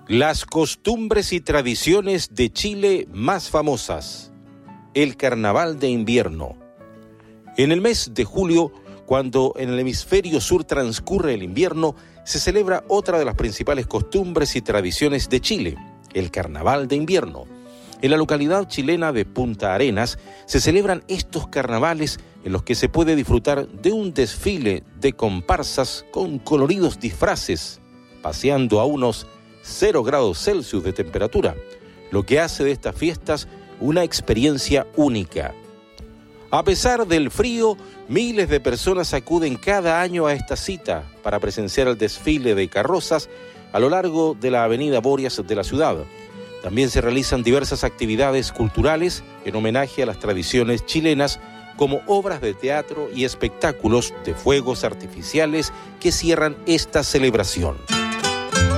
Las costumbres y tradiciones de Chile más famosas. El Carnaval de Invierno. En el mes de julio, cuando en el hemisferio sur transcurre el invierno, se celebra otra de las principales costumbres y tradiciones de Chile, el Carnaval de Invierno. En la localidad chilena de Punta Arenas se celebran estos carnavales en los que se puede disfrutar de un desfile de comparsas con coloridos disfraces, paseando a unos 0 grados Celsius de temperatura, lo que hace de estas fiestas una experiencia única. A pesar del frío, miles de personas acuden cada año a esta cita para presenciar el desfile de carrozas a lo largo de la avenida Borias de la ciudad. También se realizan diversas actividades culturales en homenaje a las tradiciones chilenas, como obras de teatro y espectáculos de fuegos artificiales que cierran esta celebración.